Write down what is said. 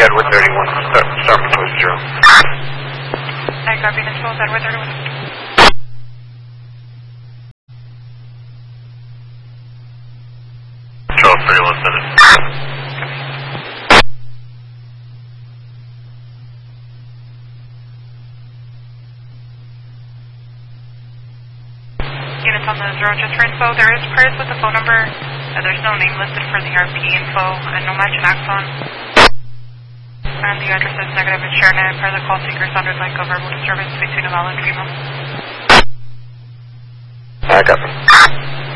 Edward 31, start with 0. I copy this call, Edward 31. Charles 31, send it. Units on the 0 just for info. There is PERS with the phone number. There's no name listed for the RP info and no match in Axon. And the address is negative in ShareNet. Per the call seeker sounded like a verbal disturbance between a male and female. I got them.